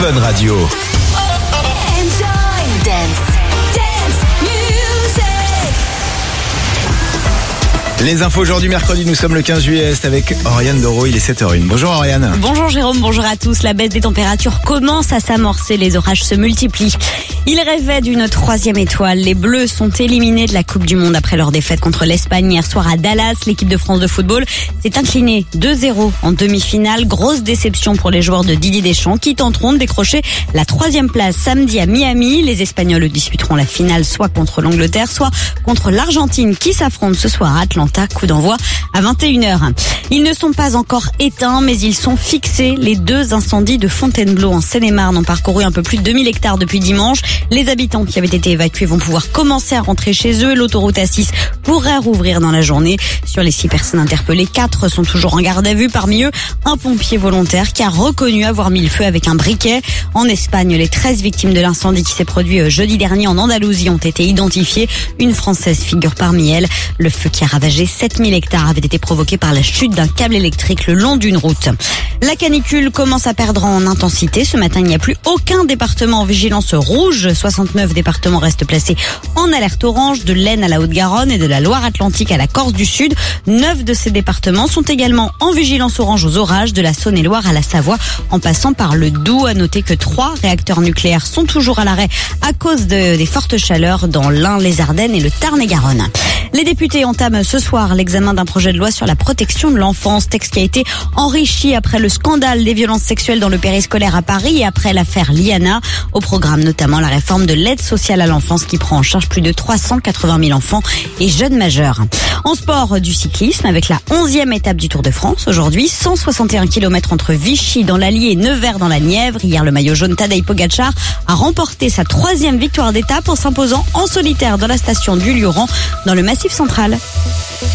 Fun Radio. Les infos aujourd'hui mercredi, nous sommes le 15 juillet, c'est avec Oriane Doro, il est 7h01. Bonjour Oriane. Bonjour Jérôme, bonjour à tous. La baisse des températures commence à s'amorcer, les orages se multiplient. Ils rêvaient d'une 3e étoile. Les Bleus sont éliminés de la Coupe du Monde après leur défaite contre l'Espagne hier soir à Dallas. L'équipe de France de football s'est inclinée 2-0 en demi-finale. Grosse déception pour les joueurs de Didier Deschamps qui tenteront de décrocher la 3e place samedi à Miami. Les Espagnols disputeront la finale soit contre l'Angleterre, soit contre l'Argentine qui s'affrontent ce soir à Atlanta. Coup d'envoi à 21h. Ils ne sont pas encore éteints, mais ils sont fixés. Les 2 incendies de Fontainebleau en Seine-et-Marne ont parcouru un peu plus de 2000 hectares depuis dimanche. Les habitants qui avaient été évacués vont pouvoir commencer à rentrer chez eux. L'autoroute A6 pourrait rouvrir dans la journée. Sur les 6 personnes interpellées, 4 sont toujours en garde à vue. Parmi eux, un pompier volontaire qui a reconnu avoir mis le feu avec un briquet. En Espagne, les 13 victimes de l'incendie qui s'est produit jeudi dernier en Andalousie ont été identifiées. Une Française figure parmi elles. Le feu qui a ravagé 7000 hectares avait été provoqué par la chute d'un câble électrique le long d'une route. La canicule commence à perdre en intensité. Ce matin, il n'y a plus aucun département en vigilance rouge. 69 départements restent placés en alerte orange, de l'Aisne à la Haute-Garonne et de la Loire-Atlantique à la Corse du Sud. 9 de ces départements sont également en vigilance orange aux orages, de la Saône-et-Loire à la Savoie, en passant par le Doubs. À noter que 3 réacteurs nucléaires sont toujours à l'arrêt à cause des fortes chaleurs dans l'Ain, les Ardennes et le Tarn-et-Garonne. Les députés entament ce soir l'examen d'un projet de loi sur la protection de l'enfance, texte qui a été enrichi après le scandale des violences sexuelles dans le périscolaire à Paris et après l'affaire Liana. Au programme notamment la réforme de l'aide sociale à l'enfance qui prend en charge plus de 380 000 enfants et jeunes majeurs. En sport, du cyclisme avec la 11e étape du Tour de France. Aujourd'hui, 161 km entre Vichy dans l'Allier et Nevers dans la Nièvre. Hier, le maillot jaune Tadej Pogačar a remporté sa 3e victoire d'étape en s'imposant en solitaire dans la station du Lioran dans le Massif central.